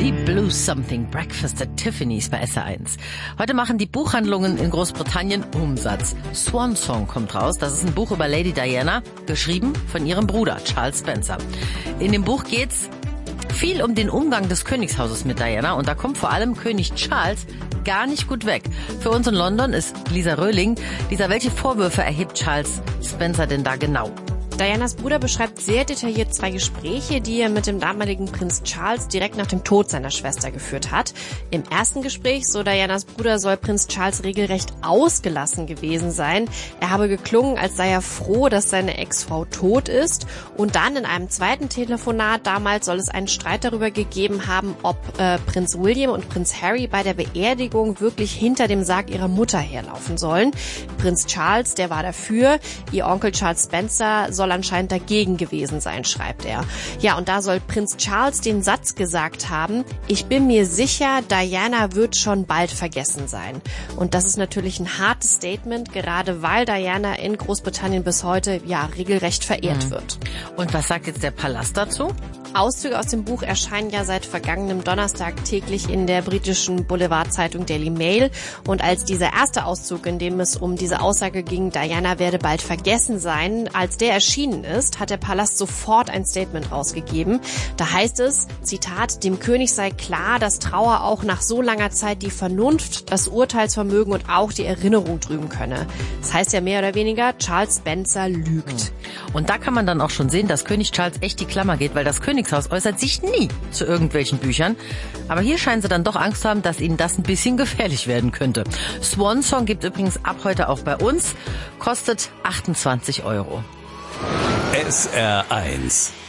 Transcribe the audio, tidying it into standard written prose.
Deep Blue Something, Breakfast at Tiffany's bei SR1. Heute machen die Buchhandlungen in Großbritannien Umsatz. Swan Song kommt raus. Das ist ein Buch über Lady Diana, geschrieben von ihrem Bruder Charles Spencer. In dem Buch geht's viel um den Umgang des Königshauses mit Diana und da kommt vor allem König Charles gar nicht gut weg. Für uns in London ist Lisa Röhling. Lisa, welche Vorwürfe erhebt Charles Spencer denn da genau? Dianas Bruder beschreibt sehr detailliert 2 Gespräche, die er mit dem damaligen Prinz Charles direkt nach dem Tod seiner Schwester geführt hat. Im ersten Gespräch, so Dianas Bruder, soll Prinz Charles regelrecht ausgelassen gewesen sein. Er habe geklungen, als sei er froh, dass seine Ex-Frau tot ist. Und dann in einem zweiten Telefonat damals soll es einen Streit darüber gegeben haben, ob Prinz William und Prinz Harry bei der Beerdigung wirklich hinter dem Sarg ihrer Mutter herlaufen sollen. Prinz Charles, der war dafür. Ihr Onkel Charles Spencer soll anscheinend dagegen gewesen sein, schreibt er. Ja, und da soll Prinz Charles den Satz gesagt haben: Ich bin mir sicher, Diana wird schon bald vergessen sein. Und das ist natürlich ein hartes Statement, gerade weil Diana in Großbritannien bis heute ja regelrecht verehrt wird. Und was sagt jetzt der Palast dazu? Auszüge aus dem Buch erscheinen ja seit vergangenem Donnerstag täglich in der britischen Boulevardzeitung Daily Mail. Und als dieser erste Auszug, in dem es um diese Aussage ging, Diana werde bald vergessen sein, als der erschienen ist, hat der Palast sofort ein Statement rausgegeben. Da heißt es, Zitat, dem König sei klar, dass Trauer auch nach so langer Zeit die Vernunft, das Urteilsvermögen und auch die Erinnerung trüben könne. Das heißt ja mehr oder weniger, Charles Spencer lügt. Und da kann man dann auch schon sehen, dass König Charles echt die Klammer geht, weil das Königshaus äußert sich nie zu irgendwelchen Büchern. Aber hier scheinen sie dann doch Angst zu haben, dass ihnen das ein bisschen gefährlich werden könnte. Swan Song gibt übrigens ab heute auch bei uns, kostet 28 €. SR1